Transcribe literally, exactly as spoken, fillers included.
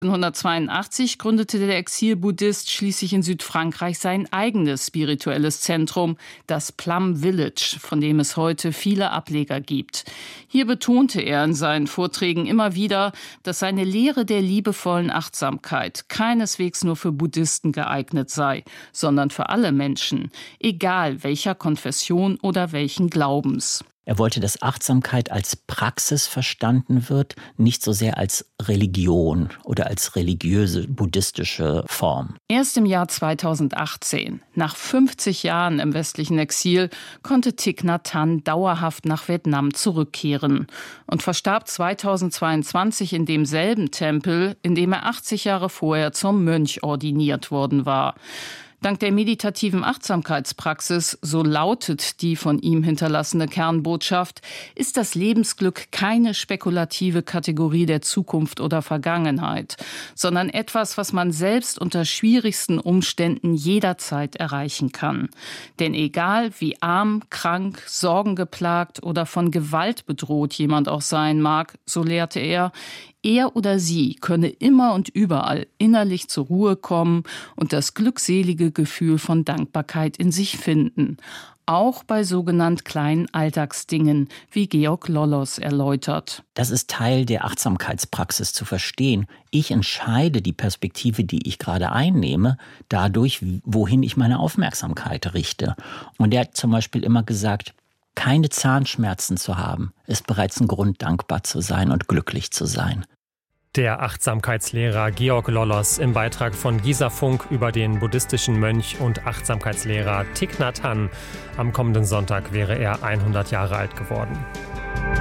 neunzehnhundertzweiundachtzig gründete der Exil-Buddhist schließlich in Südfrankreich sein eigenes spirituelles Zentrum, das Plum Village, von dem es heute viele Ableger gibt. Hier betonte er in seinen Vorträgen immer wieder, dass seine Lehre der liebevollen Achtsamkeit keineswegs nur für Buddhisten geeignet sei, sondern für alle Menschen, egal welcher Konfession oder welchen Glaubens. Er wollte, dass Achtsamkeit als Praxis verstanden wird, nicht so sehr als Religion oder als religiöse buddhistische Form. Erst im Jahr zweitausendachtzehn, nach fünfzig Jahren im westlichen Exil, konnte Thich Nhat Hanh dauerhaft nach Vietnam zurückkehren und verstarb zweitausendzweiundzwanzig in demselben Tempel, in dem er achtzig Jahre vorher zum Mönch ordiniert worden war. Dank der meditativen Achtsamkeitspraxis, so lautet die von ihm hinterlassene Kernbotschaft, ist das Lebensglück keine spekulative Kategorie der Zukunft oder Vergangenheit, sondern etwas, was man selbst unter schwierigsten Umständen jederzeit erreichen kann. Denn egal wie arm, krank, sorgengeplagt oder von Gewalt bedroht jemand auch sein mag, so lehrte er, er oder sie könne immer und überall innerlich zur Ruhe kommen und das glückselige Gefühl von Dankbarkeit in sich finden. Auch bei sogenannt kleinen Alltagsdingen, wie Georg Lollos erläutert. Das ist Teil der Achtsamkeitspraxis zu verstehen. Ich entscheide die Perspektive, die ich gerade einnehme, dadurch, wohin ich meine Aufmerksamkeit richte. Und er hat zum Beispiel immer gesagt, keine Zahnschmerzen zu haben, ist bereits ein Grund, dankbar zu sein und glücklich zu sein. Der Achtsamkeitslehrer Georg Lollos im Beitrag von Gisa Funk über den buddhistischen Mönch und Achtsamkeitslehrer Thich Nhat Hanh. Am kommenden Sonntag wäre er hundert Jahre alt geworden.